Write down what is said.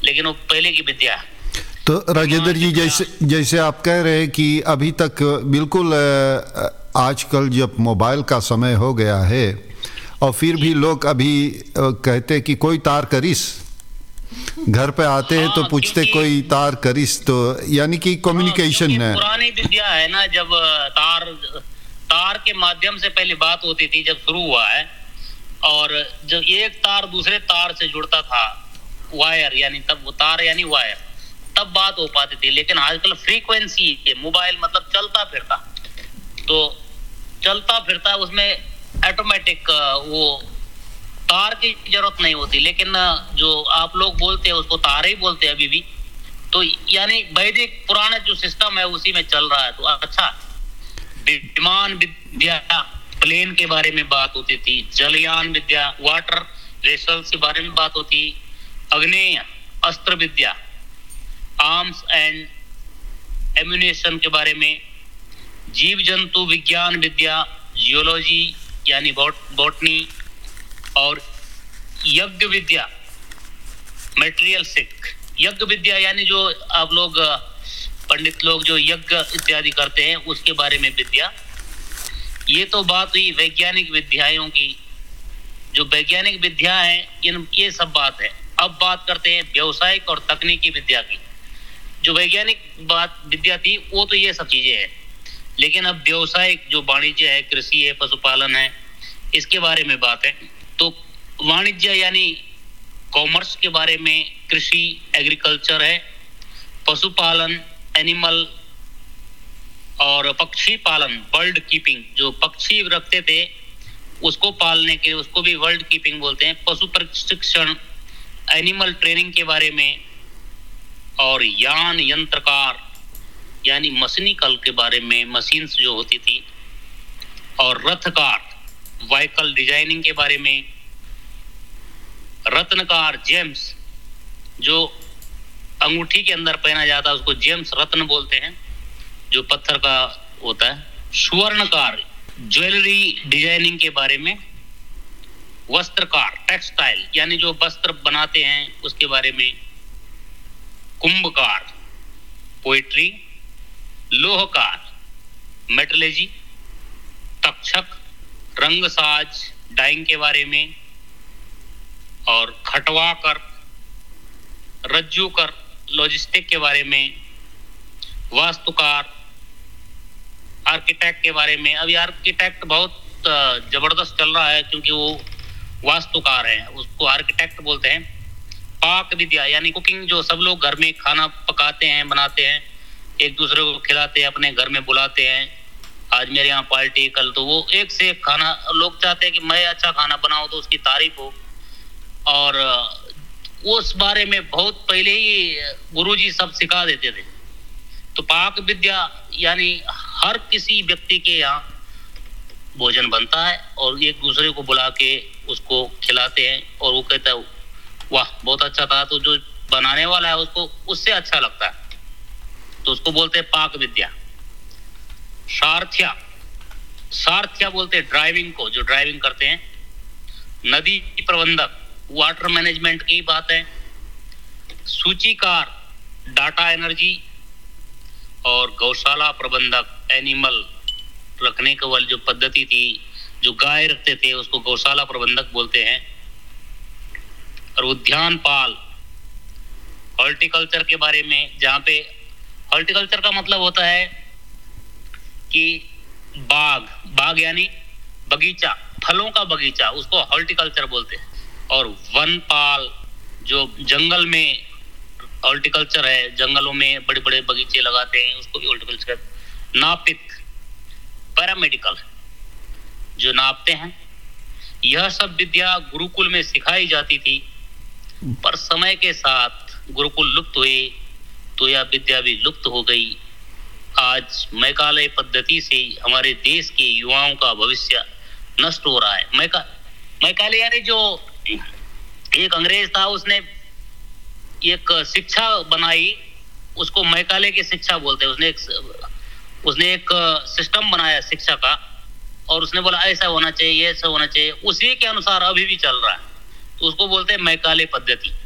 लेकिन वो पहले की विद्या है। तो राजेंद्र जी, जैसे आप कह रहे हैं कि अभी तक बिल्कुल आजकल जब मोबाइल का समय हो गया है और फिर भी लोग अभी कहते हैं कि कोई तार करिस, घर पे आते हैं तो पूछते कोई तार करिस, तो यानी कि कम्युनिकेशन है। पुरानी विद्या है ना, जब तार के माध्यम से पहले बात होती थी, जब शुरू हुआ है, और जब एक तार दूसरे तार से जुड़ता था, वायर यानी, तब वो तार यानी वायर, तब बात हो पाती थी। लेकिन आजकल फ्रीक्वेंसी है, मोबाइल मतलब चलता फिरता, तो चलता फिरता उसमें ऑटोमेटिक वो तार की जरूरत नहीं होती। लेकिन जो आप लोग बोलते हैं उसको तार ही बोलते हैं अभी भी, तो यानी वैदिक पुराना जो सिस्टम है उसी में चल रहा है। तो अच्छा, विमान विद्या, प्लेन के बारे में बात होती थी, जलयान विद्या, वाटर वेसल्स के बारे में बात होती, अग्नेय अस्त्र विद्या, आर्म्स एंड एम्यूनेशन के बारे में, जीव जंतु विज्ञान विद्या, जियोलॉजी यानी बॉटनी, और यज्ञ विद्या, मटेरियल सिक, यज्ञ विद्या यानी जो आप लोग पंडित लोग जो यज्ञ इत्यादि करते हैं उसके बारे में विद्या। ये तो बात हुई वैज्ञानिक विद्याओं की। जो वैज्ञानिक विद्या है ये सब बात है। अब बात करते हैं व्यवसायिक और तकनीकी विद्या की। जो वैज्ञानिक बात विद्या थी वो तो ये सब चीजें हैं, लेकिन अब व्यवसायिक जो वाणिज्य है, कृषि है, पशुपालन है, इसके बारे में बात है। तो वाणिज्य यानी कॉमर्स के बारे में, कृषि एग्रीकल्चर है, पशुपालन एनिमल, और पक्षी पालन बर्ड कीपिंग, जो पक्षी रखते थे उसको पालने के उसको भी वर्ल्ड कीपिंग बोलते हैं, पशु प्रशिक्षण एनिमल ट्रेनिंग के बारे में, और यान यंत्रकार यानी मशीनिकल के बारे में, मशीन्स जो होती थी, और रथकार व्हीकल डिजाइनिंग के बारे में, रत्नकार जेम्स जो अंगूठी के अंदर पहना जाता है उसको जेम्स रत्न बोलते हैं, जो पत्थर का होता है, सुवर्णकार ज्वेलरी डिजाइनिंग के बारे में, वस्त्रकार टेक्सटाइल यानी जो वस्त्र बनाते हैं उसके बारे में, Kumbhkar poetry, लोहकार metallurgy, Takshak रंगसाज dying के बारे में, और खटवाकर रज्जुकर लॉजिस्टिक के बारे में, वास्तुकार आर्किटेक्ट के बारे में। अभी आर्किटेक्ट बहुत जबरदस्त चल रहा है क्योंकि वो वास्तुकार है, उसको आर्किटेक्ट बोलते हैं। पाक विद्या यानी कुकिंग, जो सब लोग घर में खाना पकाते हैं, बनाते हैं, एक दूसरे को खिलाते हैं, अपने घर में बुलाते हैं, आज मेरे यहाँ पार्टी, कल तो वो एक से एक खाना, लोग चाहते हैं कि मैं अच्छा खाना बनाऊं तो उसकी तारीफ हो। और उस बारे में बहुत पहले ही गुरुजी सब सिखा देते थे। तो पाक विद्या यानी हर किसी व्यक्ति के यहाँ भोजन बनता है और एक दूसरे को बुला के उसको खिलाते हैं, और वो कहता है वाह बहुत अच्छा था, तो जो बनाने वाला है उसको उससे अच्छा लगता है, तो उसको बोलते हैं पाक विद्या। सारथ्या बोलते हैं ड्राइविंग को, जो ड्राइविंग करते हैं। नदी प्रबंधक वाटर मैनेजमेंट की बात है। सूचीकार डाटा एनर्जी, और गौशाला प्रबंधक एनिमल रखने के वाली जो पद्धति थी, जो गाय रखते थे उसको गौशाला प्रबंधक बोलते हैं। और उद्यान पाल हॉर्टिकल्चर के बारे में, जहाँ पे हॉर्टिकल्चर का मतलब होता है कि बाग यानी बगीचा, फलों का बगीचा, उसको हॉर्टिकल्चर बोलते हैं। और वनपाल जो जंगल में हॉर्टिकल्चर है, जंगलों में बड़े बड़े बगीचे लगाते हैं, उसको भी हॉर्टिकल्चर। नापित पैरामेडिकल जो नापते हैं। यह सब विद्या गुरुकुल में सिखाई जाती थी, पर समय के साथ गुरुकुल लुप्त हुए तो यह विद्या भी लुप्त हो गई। आज मैकाले पद्धति से हमारे देश के युवाओं का भविष्य नष्ट हो रहा है। मैकाले यानी जो एक अंग्रेज था, उसने एक शिक्षा बनाई, उसको मैकाले की शिक्षा बोलते हैं। उसने एक सिस्टम बनाया शिक्षा का, और उसने बोला ऐसा होना चाहिए, ऐसा होना चाहिए, उसी के अनुसार अभी भी चल रहा है, तो उसको बोलते हैं मैकाले पद्धति।